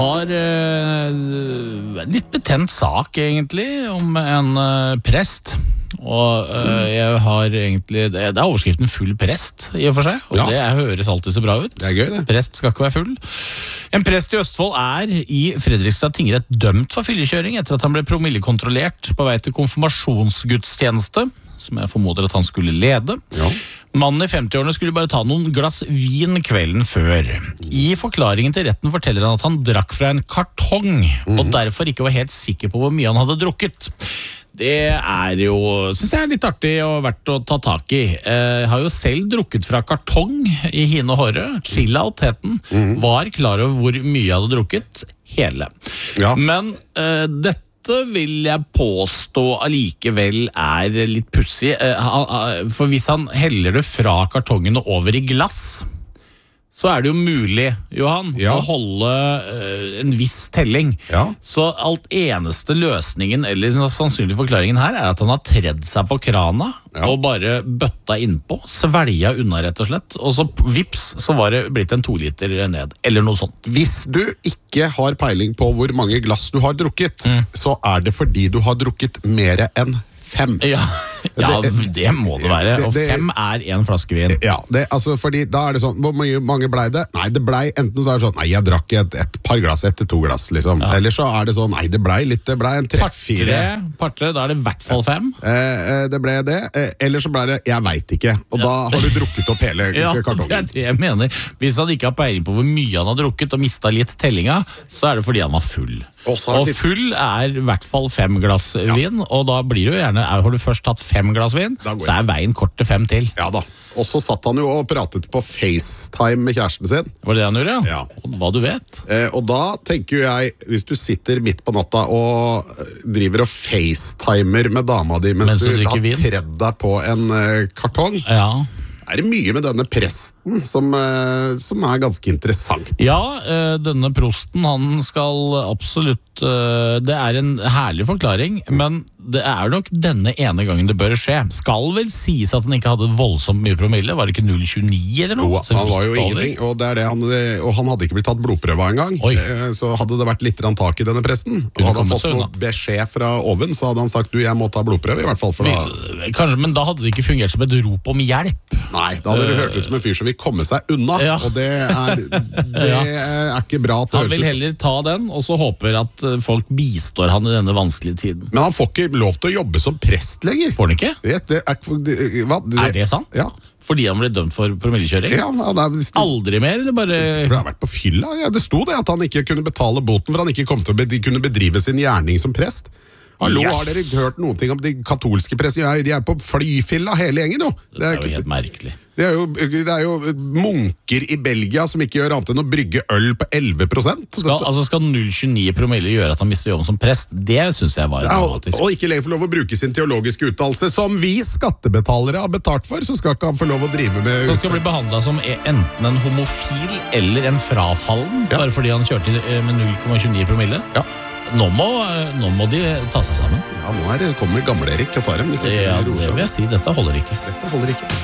Har litt betent sak egentlig om en prest. Og jeg har egentlig det er overskriften full prest i og for seg. Og det høres alltid så bra ut. Det er gøy, det. Prest skal ikke være full. En prest i Østfold er i Fredrikstad tingrett dømt for fyllekjøring etter at han ble promillekontrollert på vei til konfirmasjonsgudstjeneste, som jeg formoder at han skulle lede. Mannen i 50-årene skulle bare ta noen glass vin kvelden før. I forklaringen til retten forteller han at han drakk fra en kartong, og derfor ikke var helt sikker på hvor mye han hadde drukket. Det er jo, synes jeg er litt artig og verdt å ta tak i. Jeg har jo selv drukket fra kartong i hine og håret. Chill-out heten. Var klar over hvor mye jeg hadde drukket. Hele. Men dette vil jeg påstå allikevel er litt pussig. For hvis han heller det fra kartongen og over i glass, så er det jo mulig, Johan, å holde en viss telling. Så alt eneste løsningen, eller sannsynlig forklaringen her, er at han har tredd seg på krana og bare bøtta innpå, svelja unna rett og slett, og så vips, så var det blitt en 2 liter ned, eller noe sånt. Hvis du ikke har peiling på hvor mange glass du har drukket, så er det fordi du har drukket mer enn 5. Ja, det må det være. Og 5 er en flaske vin. Ja, altså, fordi da er det sånn, hvor mange ble det? Nei, det ble enten så er det sånn, nei, jeg drakk et par glass etter 2 glass, liksom. Eller så er det sånn, nei, det ble en 3-4. Par-3, da er det i hvert fall 5. Det ble det. Eller så ble det, jeg vet ikke. Og da har du drukket opp hele kartongen. Det er det jeg mener. Hvis han ikke har peiling på hvor mye han har drukket og mistet litt tellinga, så er det fordi han var full. Og full er i hvert fall 5 glass vin, og da blir det jo gjerne, har du først tatt 5 glass vin, så er veien kort til 5 til. Ja da, og så satt han jo og pratet på FaceTime med kjæresten sin. Var det han gjorde, ja? Hva du vet. Og da tenker jeg, hvis du sitter midt på natta og driver og FaceTimer med dama di mens du har tredd deg på en kartong, er det mye med denne presten som er ganske interessant. Ja, denne prosten, han skal absolutt, det er en herlig forklaring, men det er nok denne ene gangen det bør skje. Skal vel sies at han ikke hadde voldsomt mye promille, var det ikke 0,29 eller noe? Jo, han var jo ingenting, og han hadde ikke blitt tatt blodprøve engang. Så hadde det vært litt tak i denne presten, og hadde han fått noe beskjed fra oven, så hadde han sagt, jeg må ta blodprøve i hvert fall. Kanskje, men da hadde det ikke fungert som et rop om hjelp. Nei, da hadde det hørt ut som en fyr som vil komme seg unna, og det er ikke bra. Han vil heller ta den, og så håper at folk bistår han i denne vanskelige tiden. Men han får ikke lov til å jobbe som prest lenger. Får han ikke? Er det sant? Ja. Fordi han ble dømt for promillekjøring? Ja, aldri mer, eller bare... For han har vært på fylla. Det sto det at han ikke kunne betale boten, for han ikke kom til å kunne bedrive sin gjerning som prest. Hallo, har dere hørt noen ting om de katolske prestene? De er på flyfilla hele gjengen, jo. Det er jo helt merkelig. Det er jo munker i Belgia som ikke gjør annet enn å brygge øl på 11%. Skal 0,29 promille gjøre at han mister jobben som prest? Det synes jeg var dramatisk. Og ikke lenger få lov å bruke sin teologiske utdannelse, som vi skattebetalere har betalt for, så skal ikke han få lov å drive med... Så han skal bli behandlet som enten en homofil eller en frafallen, bare fordi han kjørte med 0,29 promille? Ja. Nå må de ta seg sammen. Ja, nå kommer gamle Erik og tar dem. Det vil jeg si, dette holder ikke. Dette holder ikke.